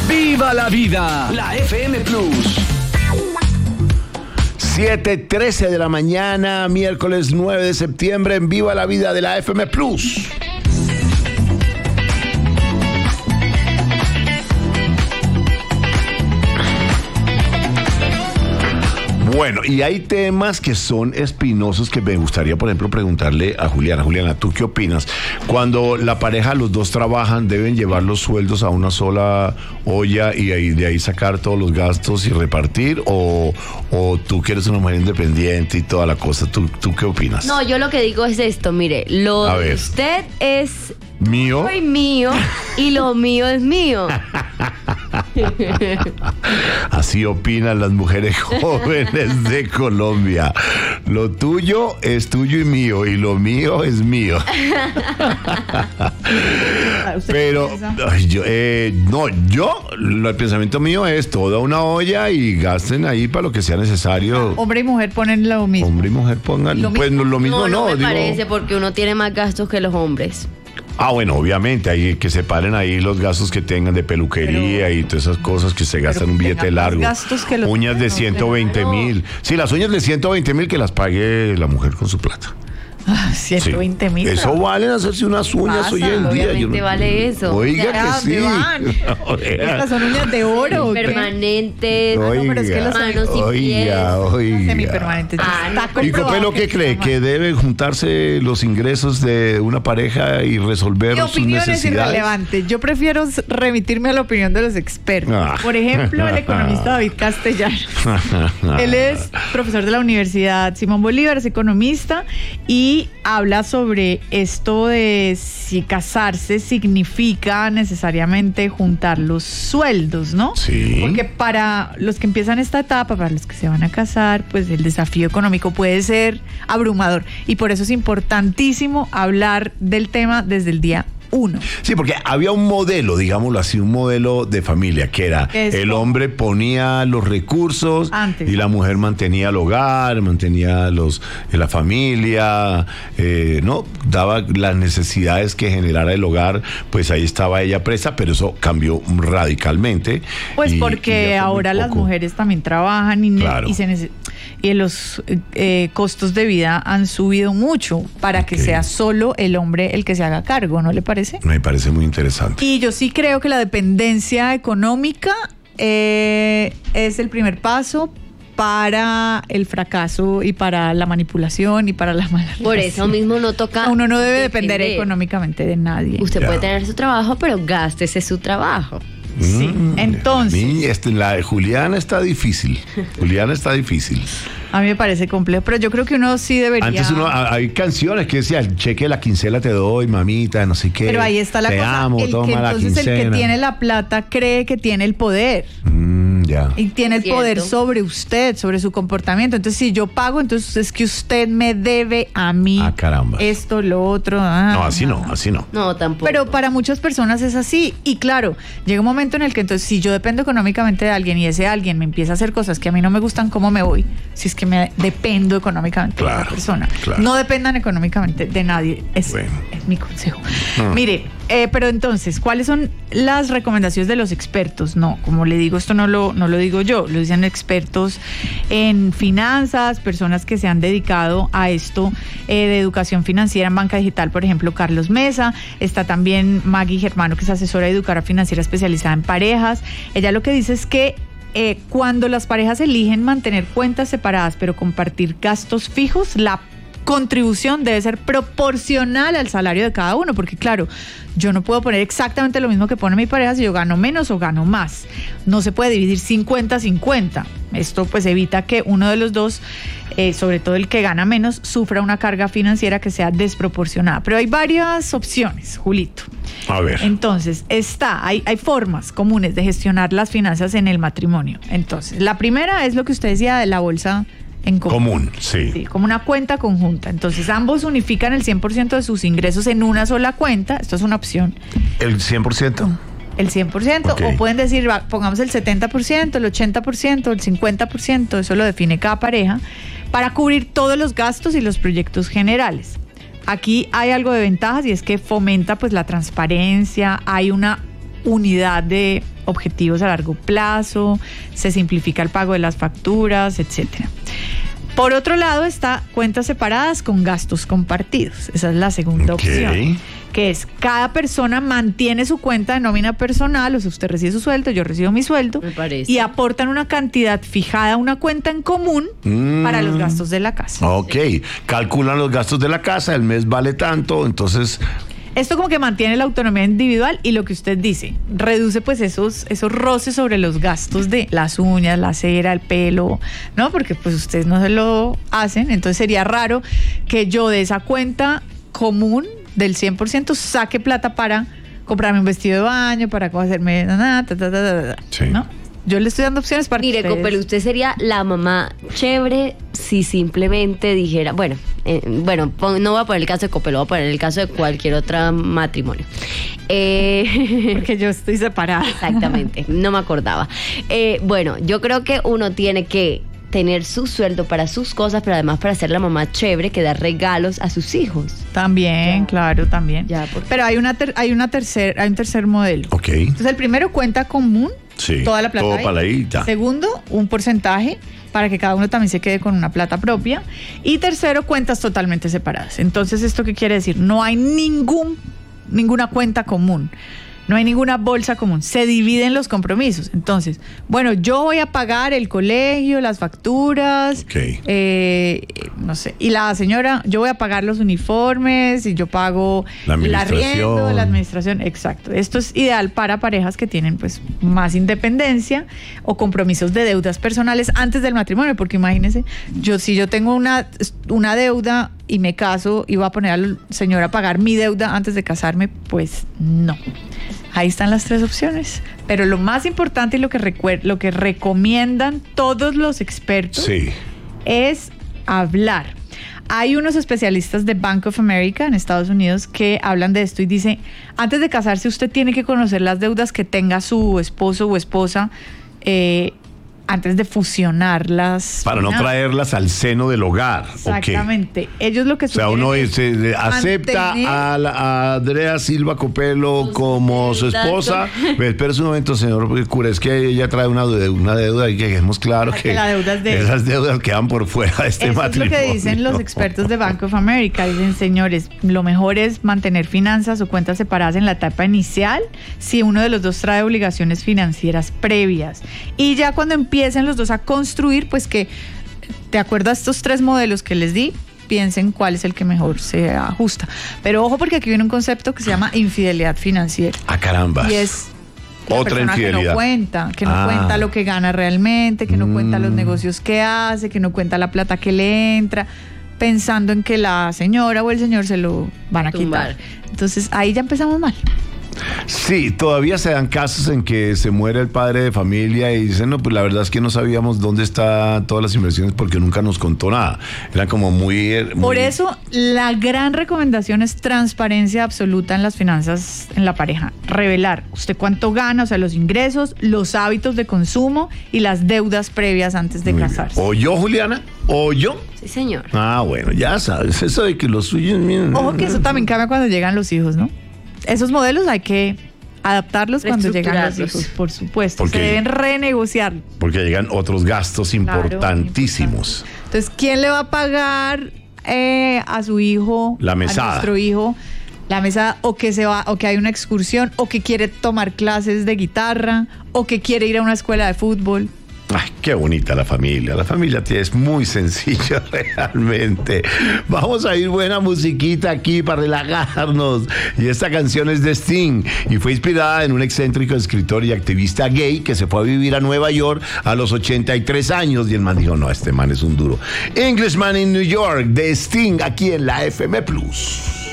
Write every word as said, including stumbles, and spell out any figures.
¡Viva la vida! La F M Plus. siete trece de la mañana, miércoles nueve de septiembre, en Viva la Vida de la F M Plus. Bueno, y hay temas que son espinosos que me gustaría, por ejemplo, preguntarle a Juliana. Juliana, ¿tú qué opinas? Cuando la pareja, los dos trabajan, ¿deben llevar los sueldos a una sola olla y ahí, de ahí sacar todos los gastos y repartir? ¿O, o tú que eres una mujer independiente y toda la cosa? ¿Tú, tú qué opinas? No, yo lo que digo es esto, mire, lo de usted es mío, soy mío y lo mío es mío. Así opinan las mujeres jóvenes de Colombia. Lo tuyo es tuyo y mío, y lo mío es mío. Pero ay, yo, eh, no, yo, el pensamiento mío es toda una olla y gasten ahí para lo que sea necesario. Hombre y mujer ponen lo mismo. Hombre y mujer pongan, lo pues mismo. lo mismo no. No, no me digo, parece, porque uno tiene más gastos que los hombres. Ah, bueno, obviamente, hay que separen ahí los gastos que tengan de peluquería pero, y todas esas cosas que se gastan un billete largo. Que los uñas de ciento veinte mil. Sí, las uñas de ciento veinte mil que las pague la mujer con su plata. Ah, ciento veinte mil. Sí. Eso vale hacerse unas uñas pasa, hoy en día. Obviamente no, vale eso. Oiga que sí. Estas son uñas de oro. Permanentes. Oiga, no, pero es que los manos y oiga, pies. oiga. Semipermanentes. Ah, no. ¿Y Copelo qué cree? ¿Que deben juntarse los ingresos de una pareja y resolver Mi sus opinión es necesidades? irrelevante. Yo prefiero remitirme a la opinión de los expertos. Ah. Por ejemplo, el economista David Castellano. Él es profesor de la Universidad Simón Bolívar, es economista y habla sobre esto de si casarse significa necesariamente juntar los sueldos, ¿no? Sí. Porque para los que empiezan esta etapa, para los que se van a casar, pues el desafío económico puede ser abrumador. Y por eso es importantísimo hablar del tema desde el día uno. Sí, porque había un modelo, digámoslo así, un modelo de familia, que era Eso. el hombre ponía los recursos Antes. y la mujer mantenía el hogar, mantenía los la familia, eh, no daba las necesidades que generara el hogar, pues ahí estaba ella presa, pero eso cambió radicalmente. Pues y, porque y ahora las mujeres también trabajan y, claro. y, se nece- y los eh, costos de vida han subido mucho para okay. que sea solo el hombre el que se haga cargo, ¿no le parece? Me parece muy interesante. Y yo sí creo que la dependencia económica eh, es el primer paso para el fracaso y para la manipulación y para la mala Por relación. eso mismo no toca. Uno no debe depender defender. económicamente de nadie. Usted Ya. puede tener su trabajo, pero gástese su trabajo. Sí, Mm, entonces. a mí, este, la de Juliana está difícil. Juliana está difícil. A mí me parece complejo, pero yo creo que uno sí debería. Antes uno, hay canciones que decía, el cheque de la quincena te doy, mamita, no sé qué. Pero ahí está la te cosa. amo, el toma que, la entonces quincena. el que tiene la plata cree que tiene el poder. Mm, ya. Y tiene el Cierto. poder sobre usted, sobre su comportamiento. Entonces, si yo pago, entonces es que usted me debe a mí. Ah, caramba. Esto, lo otro. Ah, No, así no, así no. No, tampoco. Pero para muchas personas es así. Y claro, llega un momento en el que entonces, si yo dependo económicamente de alguien y ese alguien me empieza a hacer cosas que a mí no me gustan, ¿cómo me voy? Si es que me dependo económicamente Claro, de la persona. claro. No dependan económicamente de nadie. Es, Bueno. es mi consejo. Ah. Mire, eh, pero entonces, ¿cuáles son las recomendaciones de los expertos? No, como le digo, esto no lo, no lo digo yo, lo dicen expertos en finanzas, personas que se han dedicado a esto eh, de educación financiera en banca digital, por ejemplo, Carlos Mesa. Está también Maggie Germano, que es asesora de educadora financiera especializada en parejas. Ella lo que dice es que eh, cuando las parejas eligen mantener cuentas separadas pero compartir gastos fijos, la contribución debe ser proporcional al salario de cada uno, porque claro, yo no puedo poner exactamente lo mismo que pone mi pareja si yo gano menos o gano más. No se puede dividir cincuenta cincuenta. Esto pues evita que uno de los dos, eh, sobre todo el que gana menos, sufra una carga financiera que sea desproporcionada. Pero hay varias opciones, Julito. A ver. Entonces, está, hay, hay formas comunes de gestionar las finanzas en el matrimonio. Entonces, la primera es lo que usted decía de la bolsa en común. Común, sí. Sí, como una cuenta conjunta. Entonces, ambos unifican el cien por ciento de sus ingresos en una sola cuenta. Esto es una opción. ¿El cien por ciento? El cien por ciento. Ok. O pueden decir, va, pongamos el setenta por ciento, el ochenta por ciento, el cincuenta por ciento. Eso lo define cada pareja, para cubrir todos los gastos y los proyectos generales. Aquí hay algo de ventajas y es que fomenta pues la transparencia, hay una unidad de objetivos a largo plazo, se simplifica el pago de las facturas, etcétera. Por otro lado está cuentas separadas con gastos compartidos. Esa es la segunda okay. opción, que es cada persona mantiene su cuenta de nómina personal, o sea, usted recibe su sueldo, yo recibo mi sueldo, Me parece. y aportan una cantidad fijada a una cuenta en común mm. para los gastos de la casa. Ok, sí. Calculan los gastos de la casa, el mes vale tanto, entonces... Esto como que mantiene la autonomía individual y lo que usted dice, reduce pues esos, esos roces sobre los gastos de las uñas, la cera, el pelo, ¿no? Porque pues ustedes no se lo hacen, entonces sería raro que yo de esa cuenta común del cien por ciento saque plata para comprarme un vestido de baño, para hacerme... Ta, ta, ta, ta, ta, sí. ¿no? Yo le estoy dando opciones para Mire, que ustedes... Copelo, usted sería la mamá chévere si simplemente dijera, bueno, eh, bueno, pon, no voy a poner el caso de Copelo, voy a poner el caso de cualquier otro matrimonio. Eh, Porque yo estoy separada. Exactamente, no me acordaba. Eh, bueno, yo creo que uno tiene que tener su sueldo para sus cosas, pero además para ser la mamá chévere que da regalos a sus hijos. También, Ya. claro, también. Ya, porque- Pero hay una ter- hay una tercer, hay un tercer modelo. Ok. Entonces el primero cuenta común, Sí, toda la plata todo ahí. para ahí, ya. Segundo, un porcentaje para que cada uno también se quede con una plata propia. Y tercero, cuentas totalmente separadas. Entonces, ¿esto qué quiere decir? No hay ningún, ninguna cuenta común. No hay ninguna bolsa común, se dividen los compromisos. Entonces, bueno, yo voy a pagar el colegio, las facturas, Ok. eh, no sé, y la señora, yo voy a pagar los uniformes y yo pago La el administración. arriendo, la administración, exacto. Esto es ideal para parejas que tienen pues más independencia o compromisos de deudas personales antes del matrimonio, porque imagínense, yo si yo tengo una, una deuda y me caso y voy a poner al señor a pagar mi deuda antes de casarme, pues no. Ahí están las tres opciones. Pero lo más importante y lo que, recuer- lo que recomiendan todos los expertos Sí. es hablar. Hay unos especialistas de Bank of America en Estados Unidos que hablan de esto y dice, antes de casarse usted tiene que conocer las deudas que tenga su esposo o esposa eh, antes de fusionarlas. Para no traerlas al seno del hogar. Exactamente. Okay. Ellos lo que O sea, uno es se, acepta a, la, a Andrea Silva Copelo como su esposa. Espera un momento, señor cura, es que ella trae una deuda, una deuda y que dejemos claro que, que la deuda es de esas deudas quedan por fuera de este Eso matrimonio. Es lo que dicen los expertos de Bank of America. Dicen, señores, lo mejor es mantener finanzas o cuentas separadas en la etapa inicial si uno de los dos trae obligaciones financieras previas. Y ya cuando empiecen los dos a construir, pues que de acuerdo a estos tres modelos que les di, piensen cuál es el que mejor se ajusta. Pero ojo, porque aquí viene un concepto que se llama infidelidad financiera. Ah, caramba. Y es la otra persona infidelidad. que no cuenta, que no Ah. cuenta lo que gana realmente, que no Mm. cuenta los negocios que hace, que no cuenta la plata que le entra, pensando en que la señora o el señor se lo van a Tumbar. quitar. Entonces ahí ya empezamos mal. Sí, todavía se dan casos en que se muere el padre de familia y dicen, no, pues la verdad es que no sabíamos dónde están todas las inversiones porque nunca nos contó nada. Era como muy... muy... Por eso la gran recomendación es transparencia absoluta en las finanzas en la pareja. Revelar usted cuánto gana, o sea, los ingresos, los hábitos de consumo y las deudas previas antes de Muy bien. casarse. ¿O yo, Juliana? ¿O yo? Sí, señor. Ah, bueno, ya sabes, eso de que los suyos... miren, Ojo que eso también cambia cuando llegan los hijos, ¿no? Esos modelos hay que adaptarlos cuando llegan los hijos, por supuesto. Porque- Se deben renegociar. Porque llegan otros gastos Claro, importantísimos. Entonces, ¿quién le va a pagar eh, a su hijo, La mesada. a nuestro hijo, la mesada, o que se va, o que hay una excursión, o que quiere tomar clases de guitarra, o que quiere ir a una escuela de fútbol? Ay, qué bonita la familia. La familia es muy sencilla realmente. Vamos a ir buena musiquita aquí para relajarnos. Y esta canción es de Sting y fue inspirada en un excéntrico escritor y activista gay que se fue a vivir a Nueva York a los ochenta y tres años y el man dijo, no, este man es un duro. Englishman in New York de Sting aquí en la F M Plus.